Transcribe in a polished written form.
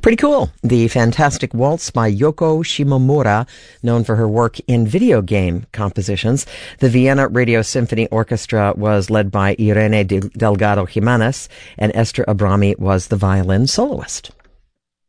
Pretty cool. The Fantastic Waltz by Yoko Shimomura, known for her work in video game compositions. The Vienna Radio Symphony Orchestra was led by Irene Delgado Jimenez, and Esther Abrami was the violin soloist.